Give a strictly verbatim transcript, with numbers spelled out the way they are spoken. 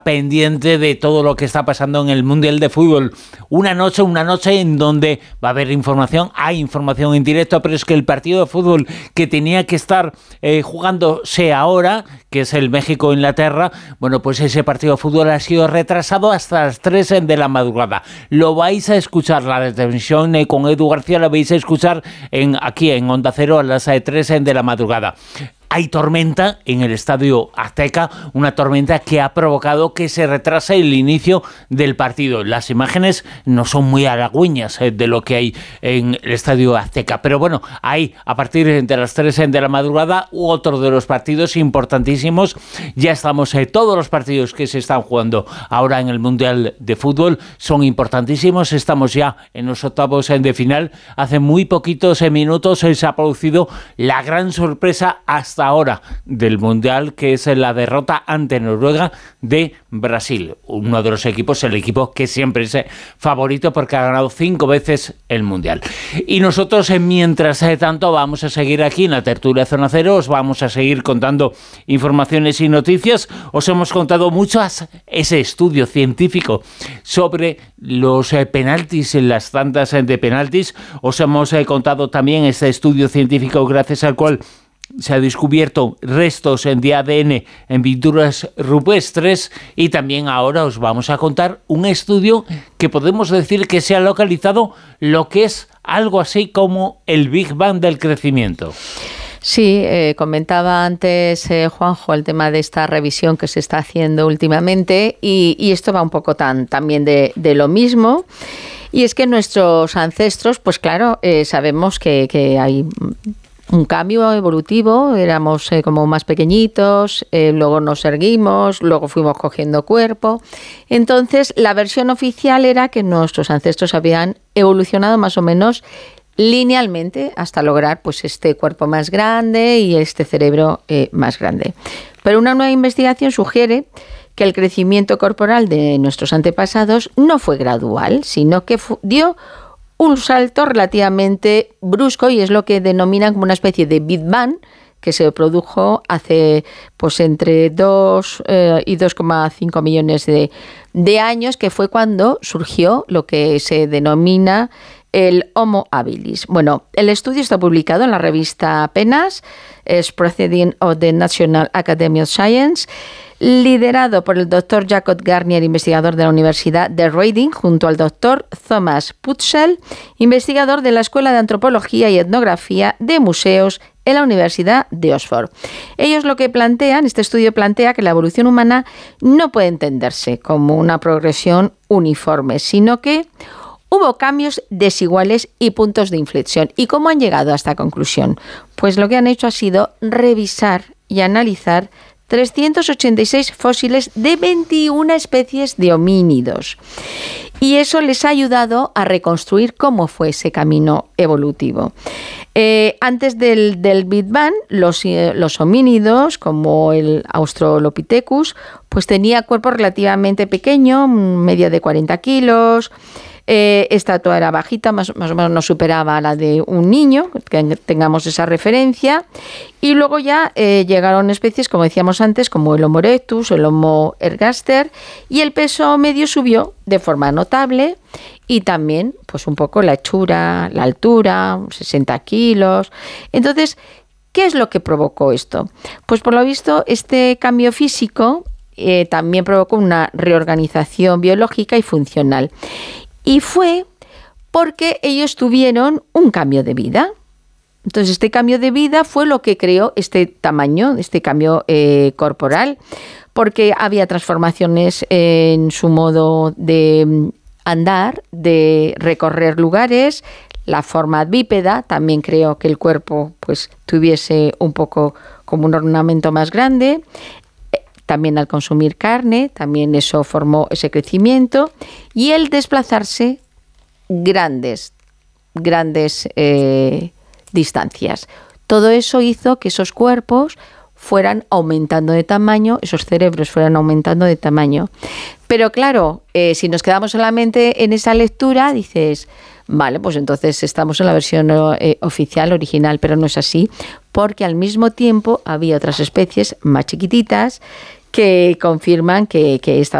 pendiente de todo lo que está pasando en el Mundial de Fútbol. Una noche, una noche en donde va a haber información, hay información en directo, pero es que el partido de fútbol que tenía que estar eh, jugándose ahora, que es el México-Inglaterra, bueno, pues ese partido de fútbol ha sido retrasado hasta las tres de la madrugada. Lo vais a escuchar, la retransmisión eh, con Edu García la vais a escuchar en, aquí en Onda Cero a las eh, tres de la madrugada. Hay tormenta en el Estadio Azteca, una tormenta que ha provocado que se retrase el inicio del partido. Las imágenes no son muy halagüeñas eh, de lo que hay en el Estadio Azteca, pero bueno, hay a partir de las tres de la madrugada otro de los partidos importantísimos. Ya estamos, eh, todos los partidos que se están jugando ahora en el Mundial de Fútbol son importantísimos. Estamos ya en los octavos de final. Hace muy poquitos eh, minutos eh, se ha producido la gran sorpresa hasta ahora del Mundial, que es la derrota ante Noruega de Brasil. Uno de los equipos, el equipo que siempre es favorito porque ha ganado cinco veces el Mundial. Y nosotros, mientras tanto, vamos a seguir aquí en la tertulia Zona Cero, os vamos a seguir contando informaciones y noticias. Os hemos contado mucho ese estudio científico sobre los eh, penaltis, las tandas de penaltis. Os hemos eh, contado también este estudio científico gracias al cual se ha descubierto restos de A D N en pinturas rupestres, y también ahora os vamos a contar un estudio que podemos decir que se ha localizado lo que es algo así como el Big Bang del crecimiento. Sí, eh, comentaba antes eh, Juanjo el tema de esta revisión que se está haciendo últimamente, y, y esto va un poco tan, también de, de lo mismo. Y es que nuestros ancestros, pues claro, eh, sabemos que, que hay un cambio evolutivo, éramos eh, como más pequeñitos, eh, luego nos erguimos, luego fuimos cogiendo cuerpo. Entonces, la versión oficial era que nuestros ancestros habían evolucionado más o menos linealmente hasta lograr pues este cuerpo más grande y este cerebro eh, más grande. Pero una nueva investigación sugiere que el crecimiento corporal de nuestros antepasados no fue gradual, sino que fu- dio un salto relativamente brusco, y es lo que denominan como una especie de Big Bang, que se produjo hace pues entre dos eh, y dos coma cinco millones de, de años, que fue cuando surgió lo que se denomina el Homo habilis. Bueno, el estudio está publicado en la revista PNAS, es Proceedings of the National Academy of Science, liderado por el doctor Jacob Garnier, investigador de la Universidad de Reading, junto al doctor Thomas Putzel, investigador de la Escuela de Antropología y Etnografía de Museos en la Universidad de Oxford. Ellos lo que plantean, este estudio plantea que la evolución humana no puede entenderse como una progresión uniforme, sino que hubo cambios desiguales y puntos de inflexión. ¿Y cómo han llegado a esta conclusión? Pues lo que han hecho ha sido revisar y analizar trescientos ochenta y seis fósiles de veintiuna especies de homínidos. Y eso les ha ayudado a reconstruir cómo fue ese camino evolutivo. Eh, antes del, del Big Bang, los, eh, los homínidos, como el Australopithecus, pues tenía cuerpo relativamente pequeño, media de cuarenta kilos. Eh, estatua era bajita, más, más o menos no superaba a la de un niño, que tengamos esa referencia. Y luego ya eh, llegaron especies, como decíamos antes, como el Homo erectus, el Homo ergaster, y el peso medio subió de forma notable, y también pues un poco la hechura, la altura, sesenta kilos. Entonces, ¿qué es lo que provocó esto? Pues por lo visto, este cambio físico eh, también provocó una reorganización biológica y funcional. Y fue porque ellos tuvieron un cambio de vida. Entonces, este cambio de vida fue lo que creó este tamaño, este cambio eh, corporal, porque había transformaciones en su modo de andar, de recorrer lugares, la forma bípeda también creó que el cuerpo pues tuviese un poco como un ornamento más grande. También al consumir carne, también eso formó ese crecimiento, y el desplazarse grandes, grandes eh, distancias. Todo eso hizo que esos cuerpos fueran aumentando de tamaño, esos cerebros fueran aumentando de tamaño. Pero claro, eh, si nos quedamos solamente en esa lectura, dices, vale, pues entonces estamos en la versión eh, oficial, original, pero no es así, porque al mismo tiempo había otras especies más chiquititas que confirman que, que esta